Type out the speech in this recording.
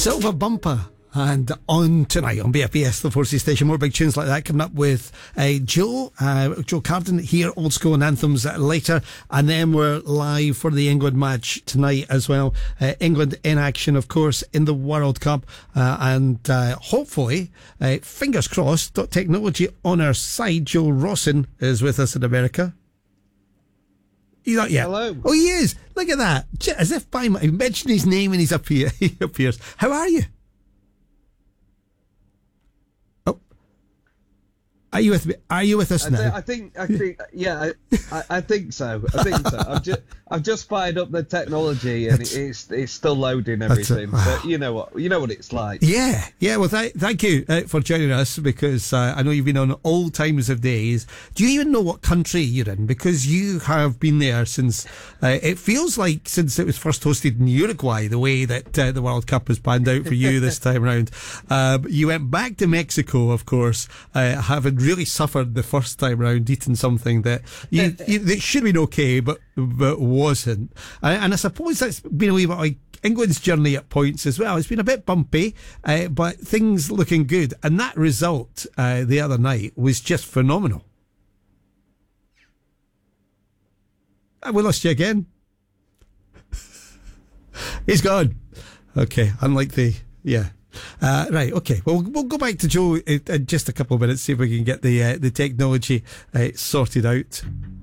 Silver Bumper. And on tonight on BFBS, the 4C station, more big tunes like that coming up with Joe Carden here, Old School and Anthems later. And then we're live for the England match tonight as well. England in action, of course, in the World Cup. And hopefully, fingers crossed, technology on our side. Joe Rawson is with us in America. He's not yet. Hello. Oh, he is. Look at that. As if by I mention his name and he appears. How are you? Are you with me? Are you with us now? I think, yeah, I think so. I've just fired up the technology and it's still loading everything. But you know what it's like. Yeah. Well, thank you for joining us because I know you've been on all times of days. Do you even know what country you're in? Because you have been there since it feels like since it was first hosted in Uruguay. The way that the World Cup has panned out for you this time around. You went back to Mexico, of course, having really suffered the first time round, eating something that that should have been okay, but wasn't. And I suppose that's been a wee bit like England's journey at points as well. It's been a bit bumpy, but things looking good. And that result the other night was just phenomenal. We lost you again. He's gone. Okay, unlike yeah. Right, okay. Well, we'll go back to Joe in just a couple of minutes, see if we can get the technology sorted out.